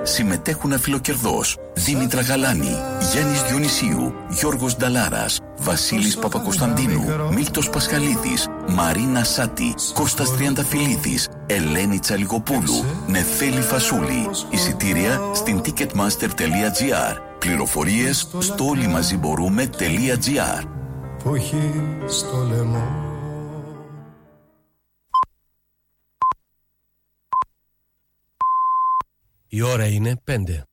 συμμετέχουν αφιλοκερδώς Δήμητρα Γαλάνη, Γιάννης Διονυσίου, Γιώργος Νταλάρας, Βασίλης Παπακοσταντίνου, Μίλτος Πασχαλίδης, Μαρίνα Σάτη, Κώστας Τριανταφυλλίδης, Ελένη Τσαλιγοπούλου, Νεφέλη Φασούλη. Εισιτήρια στην ticketmaster.gr. Πληροφορίες στο όλοιμαζιμπορούμε.gr. Που έχει στο λαιμό. Η ώρα είναι 5.